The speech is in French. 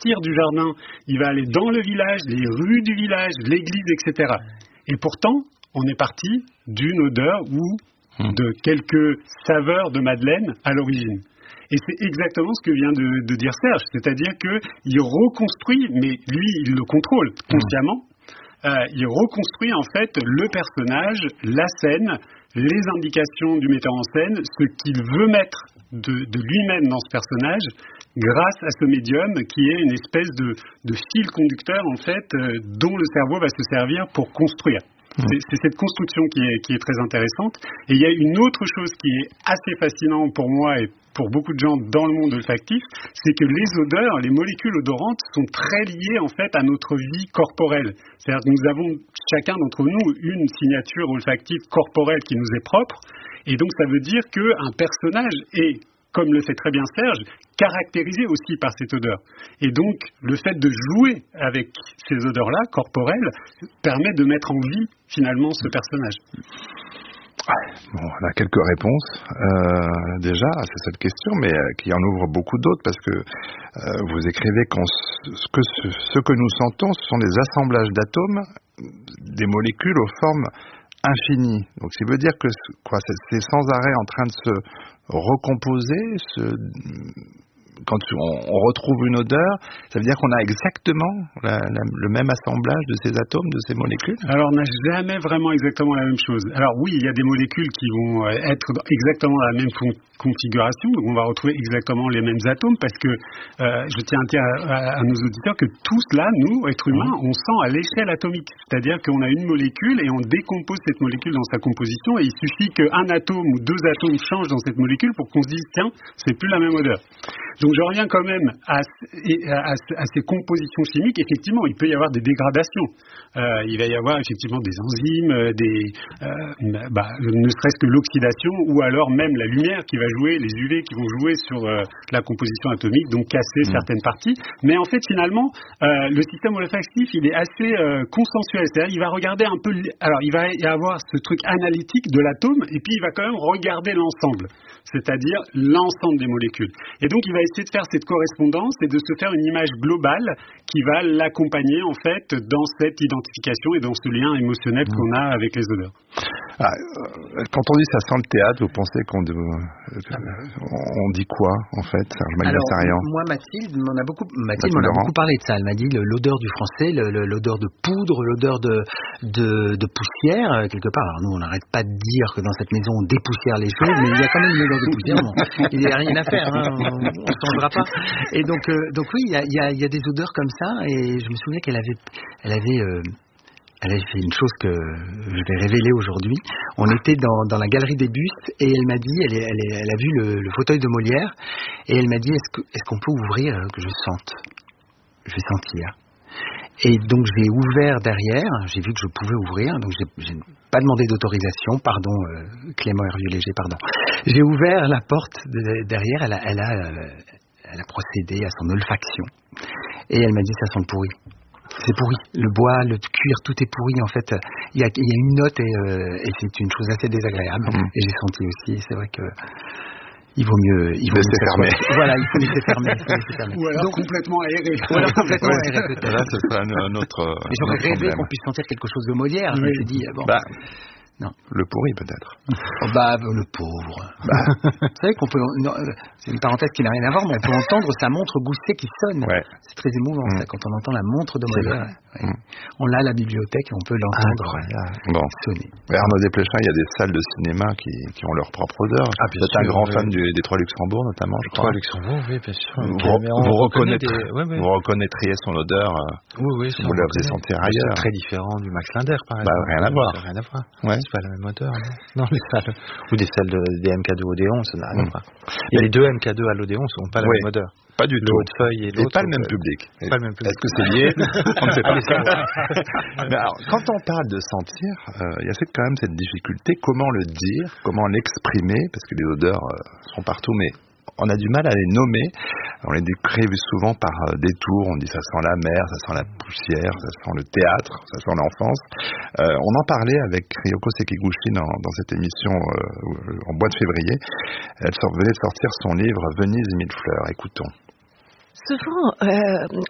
sortir du jardin, il va aller dans le village, les rues du village, l'église, etc. Et pourtant, on est parti d'une odeur ou de quelques saveurs de madeleine à l'origine. Et c'est exactement ce que vient de dire Serge, c'est-à-dire qu'il reconstruit, mais lui, il le contrôle consciemment, il reconstruit en fait le personnage, la scène, les indications du metteur en scène, ce qu'il veut mettre de lui-même dans ce personnage, grâce à ce médium qui est une espèce de fil conducteur en fait, dont le cerveau va se servir pour construire. C'est cette construction qui est très intéressante. Et il y a une autre chose qui est assez fascinante pour moi et pour beaucoup de gens dans le monde olfactif, c'est que les odeurs, les molécules odorantes sont très liées en fait à notre vie corporelle. C'est-à-dire que nous avons chacun d'entre nous une signature olfactive corporelle qui nous est propre. Et donc ça veut dire qu'un personnage est, comme le fait très bien Serge, caractérisé aussi par cette odeur. Et donc, le fait de jouer avec ces odeurs-là, corporelles, permet de mettre en vie, finalement, ce personnage. Bon, on a quelques réponses déjà à cette question, mais qui en ouvre beaucoup d'autres, parce que vous écrivez ce que nous sentons, ce sont des assemblages d'atomes, des molécules aux formes infinies. Donc, ça veut dire que c'est sans arrêt en train de se recomposer, quand on retrouve une odeur, ça veut dire qu'on a exactement le même assemblage de ces atomes, de ces molécules? Alors, on n'a jamais vraiment exactement la même chose. Alors oui, il y a des molécules qui vont être exactement dans la même configuration, donc on va retrouver exactement les mêmes atomes, parce que je tiens à dire à nos auditeurs que tous là, nous, êtres humains, on sent à l'échelle atomique. C'est-à-dire qu'on a une molécule et on décompose cette molécule dans sa composition, et il suffit qu'un atome ou deux atomes changent dans cette molécule pour qu'on se dise, tiens, c'est plus la même odeur. Donc je reviens quand même à ces compositions chimiques. Effectivement, il peut y avoir des dégradations. Il va y avoir effectivement des enzymes, ne serait-ce que l'oxydation, ou alors même la lumière qui va jouer, les UV qui vont jouer sur la composition atomique, donc casser certaines parties. Mais en fait, finalement, le système olfactif, il est assez consensuel. C'est-à-dire, il va regarder un peu... Alors, il va y avoir ce truc analytique de l'atome, et puis il va quand même regarder l'ensemble, c'est-à-dire l'ensemble des molécules. Et donc, il va essayer de faire cette correspondance et de se faire une image globale qui va l'accompagner, en fait, dans cette identification et dans ce lien émotionnel qu'on a avec les odeurs. Quand on dit ça sent le théâtre, vous pensez on dit quoi, en fait, Serge Magliassarian? Moi, Mathilde m'en a beaucoup parlé de ça. Elle m'a dit l'odeur du français, l'odeur de poudre, l'odeur de poussière, quelque part. Alors nous, on n'arrête pas de dire que dans cette maison, on dépoussière les choses, mais il y a quand même une odeur de poussière. Bon, il n'y a rien à faire, hein, on ne changera pas. Et donc oui, il y a des odeurs comme ça, et je me souviens qu'elle avait fait une chose que je vais révéler aujourd'hui. On était dans la galerie des bustes, et elle m'a dit, elle a vu le fauteuil de Molière, et elle m'a dit, est-ce qu'on peut ouvrir, que je sente? Je vais sentir. Et donc j'ai ouvert derrière, j'ai vu que je pouvais ouvrir, donc j'ai pas demandé d'autorisation, pardon Clément Hervieux-Léger, pardon. J'ai ouvert la porte derrière, elle a procédé à son olfaction, et elle m'a dit, ça sent le pourri. C'est pourri. Le bois, le cuir, tout est pourri. En fait, il y a une note et c'est une chose assez désagréable. Et j'ai senti aussi, c'est vrai que il vaut mieux laisser fermer. Voilà, il faut laisser fermer. Ou alors complètement aéré. Peut-être. Là, ce serait un autre. Et j'aurais rêvé qu'on puisse sentir quelque chose de Molière. Je me suis dit, bon. Non. Le pourri, peut-être. Le pauvre. Vous savez qu'on peut... c'est une parenthèse qui n'a rien à voir, mais on peut entendre sa montre Gousset qui sonne. Ouais. C'est très émouvant, ça, quand on entend la montre de Molière. Ouais. On l'a à la bibliothèque et on peut l'entendre sonner. Et Arnaud Desplechin, il y a des salles de cinéma qui ont leur propre odeur. Vous êtes un grand fan des Trois Luxembourg, notamment, je crois. Trois Luxembourg, oui, bien sûr. Vous reconnaîtriez son odeur si vous la faisiez sentir ailleurs. C'est très différent du Max Linder, par exemple. Rien à voir. Rien à voir. Ouais. C'est pas la même odeur. Non, les salles. Ou des salles des MK2 Odéon, ça n'a rien à voir. Et les deux MK2 à l'Odéon n'ont pas la même odeur. Pas du tout. Le Hautefeuille et l'autre. Pas le même public. Pas le même public. Est-ce que c'est lié? On ne sait pas. Mais alors, quand on parle de sentir, il y a quand même cette difficulté. Comment le dire? Comment l'exprimer? Parce que les odeurs sont partout, mais on a du mal à les nommer. On les décrit souvent par détour. On dit ça sent la mer, ça sent la poussière, ça sent le théâtre, ça sent l'enfance. On en parlait avec Ryoko Sekiguchi dans cette émission en mois de février. Elle venait de sortir son livre Venise 1000 fleurs. Écoutons. Souvent,